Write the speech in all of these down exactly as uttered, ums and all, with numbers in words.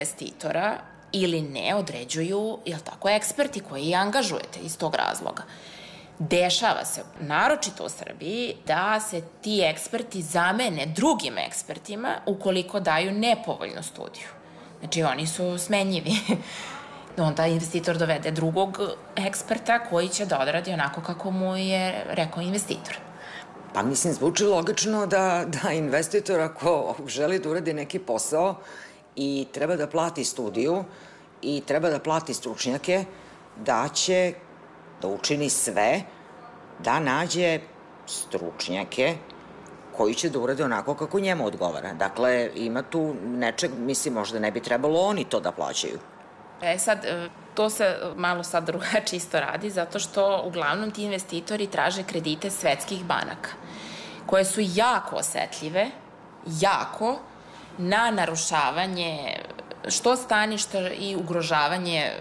investitora ili ne određuju, jel tako, eksperti koji angažujete iz tog razloga. Dešava se, naročito u Srbiji, da se ti eksperti zamene drugim ekspertima ukoliko daju nepovoljnu studiju. Znači, oni su smenjivi. Onda investitor dovede drugog eksperta koji će da odradi onako kako mu je rekao investitor. Pa mislim, zvuči logično da, da investitor ako želi da uradi neki posao i treba da plati studiju i treba da plati stručnjake, da će da učini sve da nađe stručnjake koji će da urade onako kako njemu odgovara. Dakle, ima tu nečeg, mislim, možda ne bi trebalo oni to da plaćaju. E sad, to se malo sad drugačije isto radi, zato što uglavnom ti investitori traže kredite svetskih banaka, koje su jako osetljive, jako, na narušavanje što staništa i ugrožavanje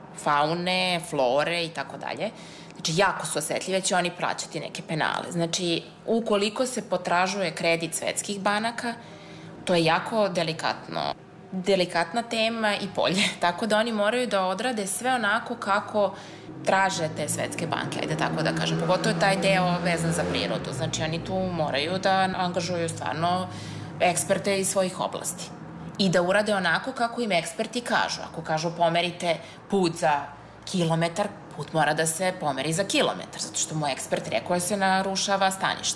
faune, flore i tako dalje. Znači, jako su osetljive, će oni plaćati neke penale. Znači, ukoliko se potražuje kredit svetskih banaka, to je jako delikatno. delikatna tema i polje, tako da oni moraju da odrade sve onako kako traže te svetske banke, ajde tako da kažem. Pogotovo je taj deo vezan za prirodu, znači oni tu moraju da angažuju stvarno eksperte iz svojih oblasti i da urade onako kako im eksperti kažu. Ako kažu pomerite put za kilometar, put mora da se pomeri za kilometar, zato što mu ekspert rekao da se narušava stanište.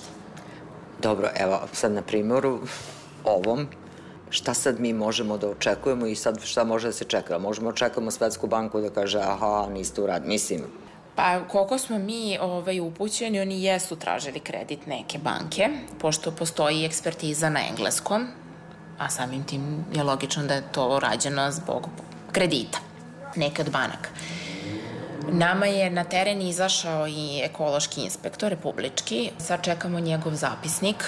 Dobro, evo sad na primjeru ovom, šta sad mi možemo da očekujemo i sad šta može da se čeka? Možemo očekamo Svetsku banku da kaže aha, niste uradili, mislim. Pa koliko smo mi ovaj, upućeni, oni jesu tražili kredit neke banke, pošto postoji ekspertiza na engleskom, a samim tim je logično da je to rađeno zbog kredita neke od banaka. Nama je na teren izašao i ekološki inspektor republički, sad čekamo njegov zapisnik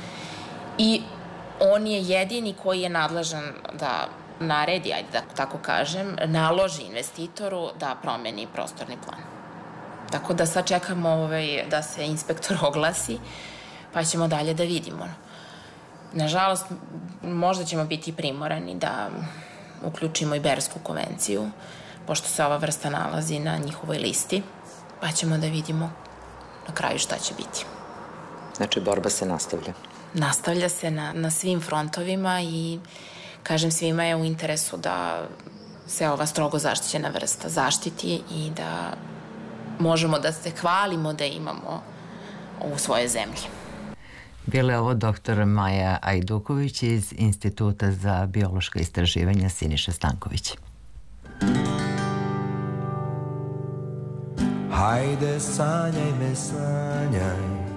i on je jedini koji je nadležan da naredi, ajde da tako kažem, naloži investitoru da promeni prostorni plan. Tako da sad čekamo ovaj, da se inspektor oglasi, pa ćemo dalje da vidimo. Nažalost, možda ćemo biti primorani da uključimo i Bersku konvenciju, pošto se ova vrsta nalazi na njihovoj listi, pa ćemo da vidimo na kraju šta će biti. Znači, borba se nastavlja. Nastavlja se na, na svim frontovima i, kažem, svima je u interesu da se ova strogo zaštićena vrsta zaštiti i da možemo da se hvalimo da imamo u svojoj zemlji. Bila je ovo doktor Maja Ajduković iz Instituta za biološka istraživanja Siniša Stanković. Hajde, sanjaj me, sanjaj,